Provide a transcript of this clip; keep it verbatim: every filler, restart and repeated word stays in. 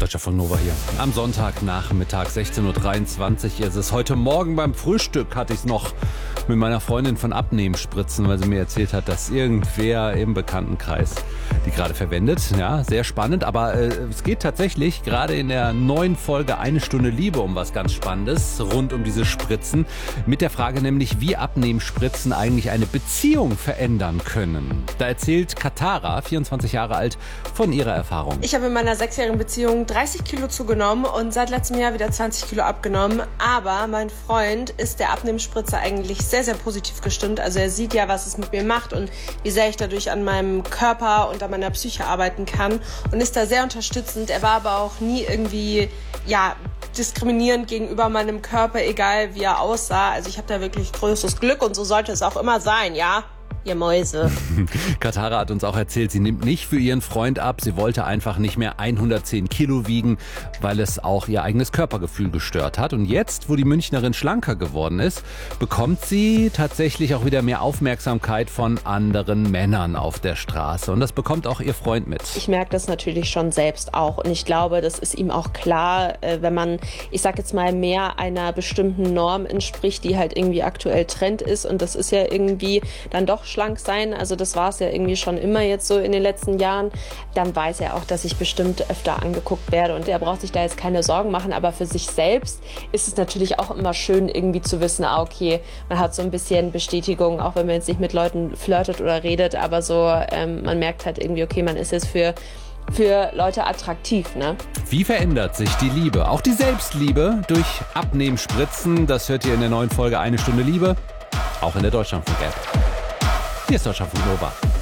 Deutschlandfunk Nova hier. Am Sonntagnachmittag, sechzehn Uhr dreiundzwanzig ist es. Heute Morgen beim Frühstück hatte ich es noch mit meiner Freundin von Abnehmspritzen, weil sie mir erzählt hat, dass irgendwer im Bekanntenkreis die gerade verwendet. Ja, sehr spannend, aber äh, es geht tatsächlich gerade in der neuen Folge Eine Stunde Liebe um was ganz Spannendes rund um diese Spritzen. Mit der Frage nämlich, wie Abnehmspritzen eigentlich eine Beziehung verändern können. Da erzählt Katara, vierundzwanzig Jahre alt, von ihrer Erfahrung. Ich habe in meiner sechsjährigen Beziehung dreißig Kilo zugenommen und seit letztem Jahr wieder zwanzig Kilo abgenommen. Aber mein Freund ist der Abnehmspritze eigentlich sehr, sehr positiv gestimmt. Also er sieht ja, was es mit mir macht und wie sehr ich dadurch an meinem Körper und an meiner Psyche arbeiten kann und ist da sehr unterstützend. Er war aber auch nie irgendwie, ja, diskriminierend gegenüber meinem Körper, egal wie er aussah. Also ich habe da wirklich größtes Glück und so sollte es auch immer sein, ja? Ihr Mäuse. Katara hat uns auch erzählt, sie nimmt nicht für ihren Freund ab. Sie wollte einfach nicht mehr hundertzehn Kilo wiegen, weil es auch ihr eigenes Körpergefühl gestört hat. Und jetzt, wo die Münchnerin schlanker geworden ist, bekommt sie tatsächlich auch wieder mehr Aufmerksamkeit von anderen Männern auf der Straße. Und das bekommt auch ihr Freund mit. Ich merke das natürlich schon selbst auch. Und ich glaube, das ist ihm auch klar, wenn man, ich sag jetzt mal, mehr einer bestimmten Norm entspricht, die halt irgendwie aktuell Trend ist. Und das ist ja irgendwie dann doch schlank sein, also das war es ja irgendwie schon immer jetzt so in den letzten Jahren, dann weiß er auch, dass ich bestimmt öfter angeguckt werde und er braucht sich da jetzt keine Sorgen machen, aber für sich selbst ist es natürlich auch immer schön irgendwie zu wissen, ah, okay, man hat so ein bisschen Bestätigung, auch wenn man jetzt nicht mit Leuten flirtet oder redet, aber so, ähm, man merkt halt irgendwie, okay, man ist jetzt für für Leute attraktiv, ne? Wie verändert sich die Liebe, auch die Selbstliebe durch Abnehmspritzen? Das hört ihr in der neuen Folge Eine Stunde Liebe, auch in der Deutschlandfunk-App. Hier ist Deutschlandfunk Nova.